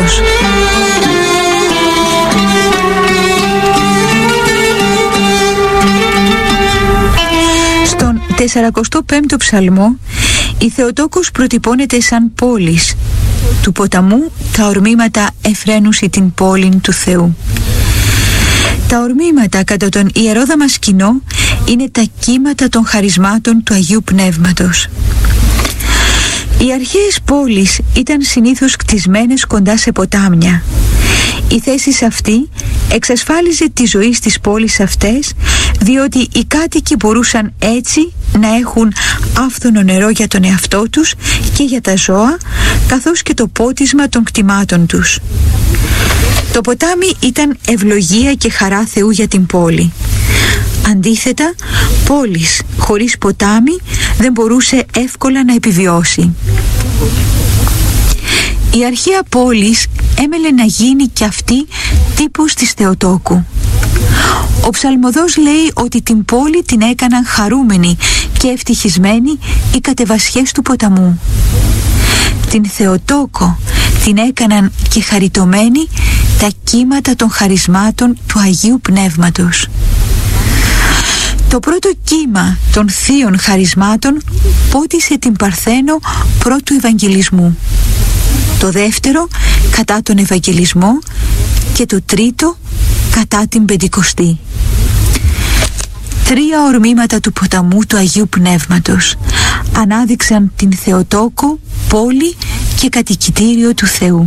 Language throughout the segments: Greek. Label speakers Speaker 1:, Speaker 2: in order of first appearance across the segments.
Speaker 1: πνεύματος. Στον 45ο ψαλμό η Θεοτόκος προτυπώνεται σαν πόλης. Του ποταμού τα ορμήματα εφραίνουσι την πόλην του Θεού. Τα ορμήματα κατά τον Ιερό Δαμασκηνό είναι τα κύματα των χαρισμάτων του Αγίου Πνεύματος. Οι αρχαίες πόλεις ήταν συνήθως κτισμένες κοντά σε ποτάμια. Η θέση αυτή εξασφάλιζε τη ζωή στις πόλεις αυτές, διότι οι κάτοικοι μπορούσαν έτσι να έχουν άφθονο νερό για τον εαυτό τους και για τα ζώα, καθώς και το πότισμα των κτημάτων τους. Το ποτάμι ήταν ευλογία και χαρά Θεού για την πόλη. Αντίθετα, πόλης χωρίς ποτάμι δεν μπορούσε εύκολα να επιβιώσει. Η αρχαία πόλης έμελε να γίνει κι αυτή τύπος της Θεοτόκου. Ο ψαλμοδός λέει ότι την πόλη την έκαναν χαρούμενη και ευτυχισμένη οι κατεβασιές του ποταμού. Την Θεοτόκο την έκαναν και χαριτωμένη τα κύματα των χαρισμάτων του Αγίου Πνεύματος. Το πρώτο κύμα των θείων χαρισμάτων πότισε την Παρθένο πρώτου Ευαγγελισμού, το δεύτερο κατά τον Ευαγγελισμό και το τρίτο κατά την Πεντηκοστή. Τρία ορμήματα του ποταμού του Αγίου Πνεύματος ανάδειξαν την Θεοτόκο, πόλη και κατοικητήριο του Θεού.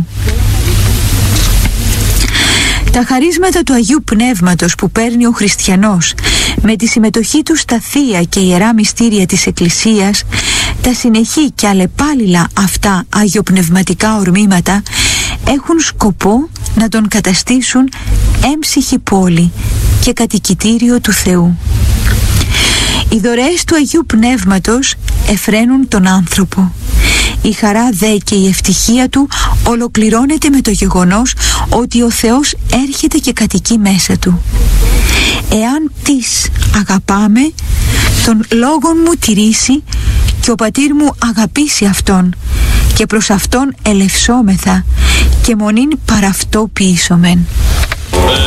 Speaker 1: Τα χαρίσματα του Αγίου Πνεύματος που παίρνει ο χριστιανός με τη συμμετοχή του στα θεία και ιερά μυστήρια της Εκκλησίας, τα συνεχή και αλλεπάλληλα αυτά αγιοπνευματικά ορμήματα έχουν σκοπό να τον καταστήσουν έμψυχη πόλη και κατοικητήριο του Θεού. Οι δωρεές του Αγίου Πνεύματος εφραίνουν τον άνθρωπο. Η χαρά δε και η ευτυχία του ολοκληρώνεται με το γεγονός ότι ο Θεός έρχεται και κατοικεί μέσα του. Εάν τις αγαπάμε, τον λόγον μου τηρήσει και ο πατήρ μου αγαπήσει αυτόν και προς αυτόν ελευσόμεθα και μονήν παρ' αυτό ποιήσομεν.